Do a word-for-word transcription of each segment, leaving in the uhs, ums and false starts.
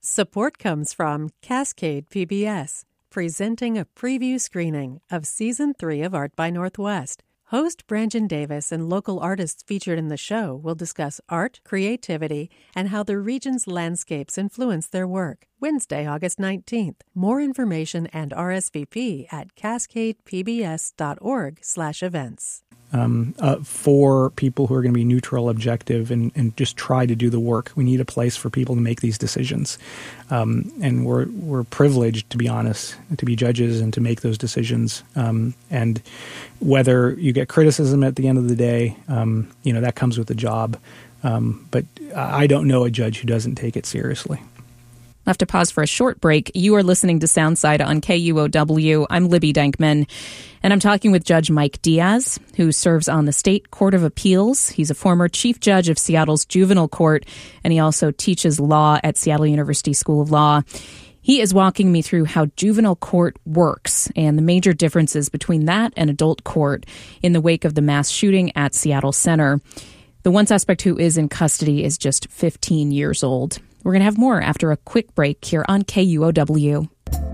Support comes from Cascade P B S, presenting a preview screening of Season three of Art by Northwest. Host Brandon Davis and local artists featured in the show will discuss art, creativity, and how the region's landscapes influence their work. Wednesday, August nineteenth. More information and R S V P at cascadepbs.org slash events. Um, uh, for people who are going to be neutral, objective, and, and just try to do the work. We need a place for people to make these decisions. Um, and we're we're privileged, to be honest, to be judges and to make those decisions. Um, and whether you get criticism at the end of the day, um, you know, that comes with the job. Um, but I don't know a judge who doesn't take it seriously. I have to pause for a short break. You are listening to Soundside on K U O W. I'm Libby Dankman, and I'm talking with Judge Mike Diaz, who serves on the State Court of Appeals. He's a former chief judge of Seattle's juvenile court, and he also teaches law at Seattle University School of Law. He is walking me through how juvenile court works and the major differences between that and adult court in the wake of the mass shooting at Seattle Center. The one suspect who is in custody is just fifteen years old. We're going to have more after a quick break here on K U O W.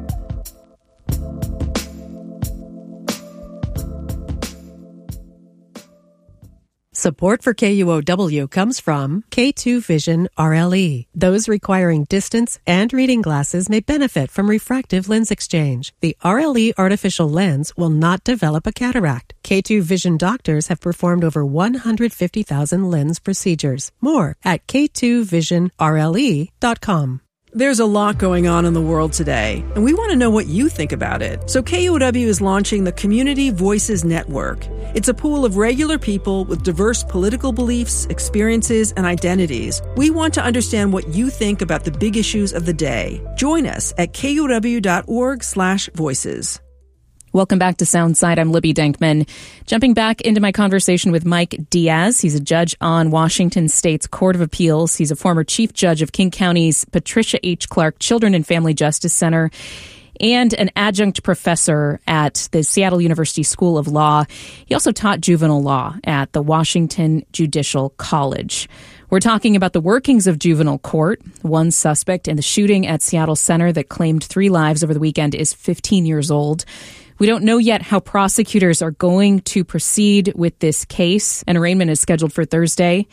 Support for K U O W comes from K two Vision R L E. Those requiring distance and reading glasses may benefit from refractive lens exchange. The R L E artificial lens will not develop a cataract. K two Vision doctors have performed over one hundred fifty thousand lens procedures. More at K two vision R L E dot com. There's a lot going on in the world today, and we want to know what you think about it. So K U O W is launching the Community Voices Network. It's a pool of regular people with diverse political beliefs, experiences, and identities. We want to understand what you think about the big issues of the day. Join us at K U O W dot org slash voices. Welcome back to Soundside. I'm Libby Dankman. Jumping back into my conversation with Mike Diaz. He's a judge on Washington State's Court of Appeals. He's a former chief judge of King County's Patricia H. Clark Children and Family Justice Center and an adjunct professor at the Seattle University School of Law. He also taught juvenile law at the Washington Judicial College. We're talking about the workings of juvenile court. One suspect in the shooting at Seattle Center that claimed three lives over the weekend is fifteen years old. We don't know yet how prosecutors are going to proceed with this case. An arraignment is scheduled for Thursday.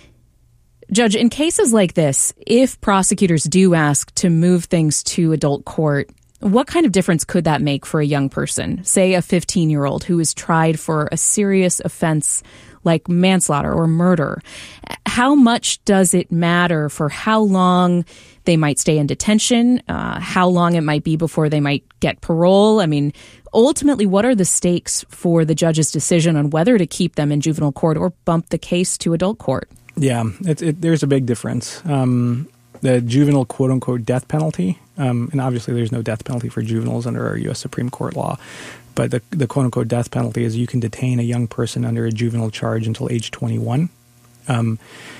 Judge, in cases like this, if prosecutors do ask to move things to adult court, what kind of difference could that make for a young person, say a fifteen-year-old who is tried for a serious offense like manslaughter or murder? How much does it matter for how long they might stay in detention, uh, how long it might be before they might get parole? I mean, ultimately, what are the stakes for the judge's decision on whether to keep them in juvenile court or bump the case to adult court? Yeah, it, it, there's a big difference. Um, the juvenile quote-unquote death penalty, um, and obviously there's no death penalty for juveniles under our U S Supreme Court law, but the, the quote-unquote death penalty is you can detain a young person under a juvenile charge until age twenty-one. Um,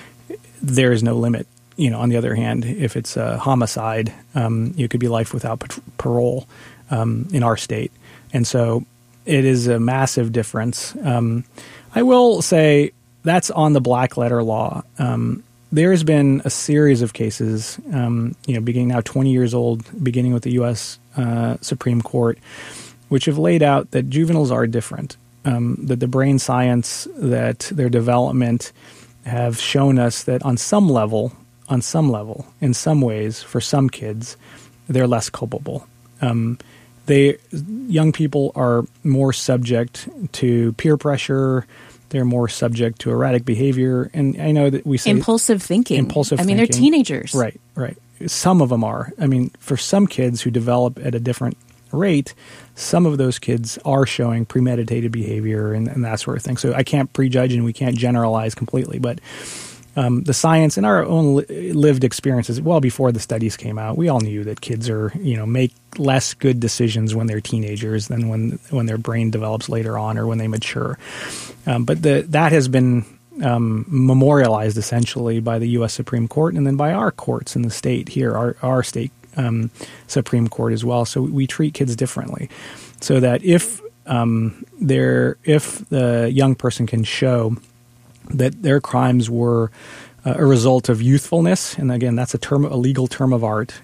there is no limit. You know, on the other hand, if it's a homicide, um, you could be life without par- parole um, in our state. And so it is a massive difference. Um, I will say that's on the black letter law. Um, there has been a series of cases, um, you know, beginning now twenty years old, beginning with the U S Uh, Supreme Court, which have laid out that juveniles are different, um, that the brain science, that their development have shown us that on some level, on some level, in some ways, for some kids, they're less culpable. Um, they young people are more subject to peer pressure. They're more subject to erratic behavior. And I know that we say impulsive thinking. Impulsive I mean, thinking. they're teenagers. Right, right. Some of them are. I mean, for some kids who develop at a different rate, some of those kids are showing premeditated behavior and, and that sort of thing. So I can't prejudge and we can't generalize completely, but um, the science and our own li- lived experiences, well before the studies came out, we all knew that kids are, you know, make less good decisions when they're teenagers than when when their brain develops later on or when they mature. Um, but the, that has been um, memorialized essentially by the U S Supreme Court and then by our courts in the state here, our, our state Um, Supreme Court as well. So we treat kids differently, so that if um, there, if the young person can show that their crimes were uh, a result of youthfulness, and again, that's a term, a legal term of art.